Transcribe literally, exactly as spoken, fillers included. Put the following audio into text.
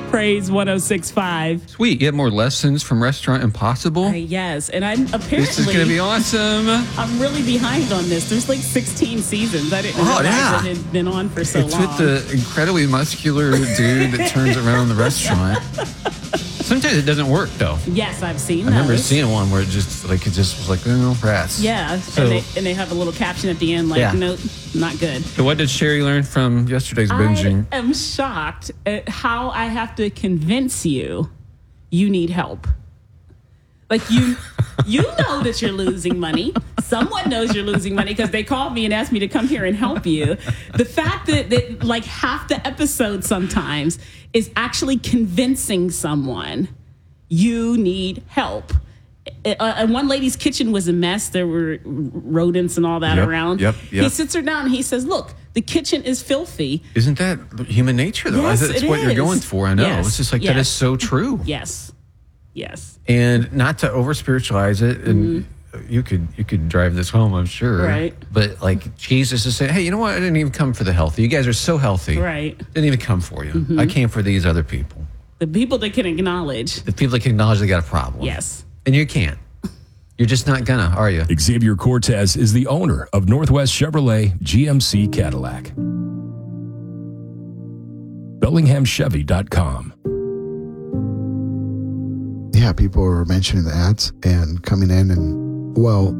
Praise one oh six point five. Sweet. You have more lessons from Restaurant Impossible? Uh, yes, and I'm apparently... This is going to be awesome. I'm really behind on this. There's like sixteen seasons. I didn't Oh, realize yeah. it had been on for so It's long. with the incredibly muscular dude that turns around the restaurant. Sometimes it doesn't work, though. Yes, I've seen I remember those. seeing one where it just like it just was like, oh, rats. Yeah, So- and, they, and they have a little caption at the end like, Yeah. nope, not good. So what did Sherry learn from yesterday's binging? I am shocked at how I have to convince you you need help. Like you, you know that you're losing money. Someone knows you're losing money because they called me and asked me to come here and help you. The fact that, that like half the episode sometimes is actually convincing someone you need help. Uh, and one lady's kitchen was a mess. There were rodents and all that Yep, around. yep, yep. He sits her down and he says, look, the kitchen is filthy. Isn't that human nature, though? Yes, That's it what you're is. going for. I know. Yes, It's just like, that yes. is so true. Yes. Yes. And not to over spiritualize it, and you could you could drive this home, I'm sure. Mm-hmm. Right. But like Jesus is saying, hey, you know what? I didn't even come for the healthy. You guys are so healthy. Right. Didn't even come for you. Mm-hmm. I came for these other people. The people that can acknowledge. The people that can acknowledge they got a problem. Yes. And you can't. You're just not gonna, are you? Xavier Cortez is the owner of Northwest Chevrolet G M C Cadillac. Bellingham Chevy dot com. Yeah, people were mentioning the ads and coming in and, well,